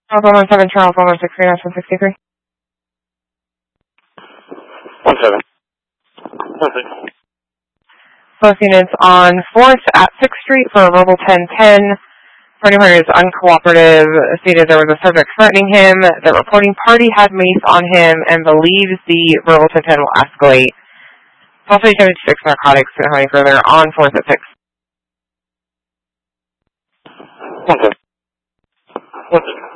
Charles 117, Charles 116, 1-7. 1-6. Both units on 4th at 6th Street for a verbal 1010. Party member is uncooperative, stated there was a subject threatening him. The reporting party had mace on him and believes the verbal 1010 will escalate. Also, 76 narcotics going further on 4th at 6. 1-7. 1-6.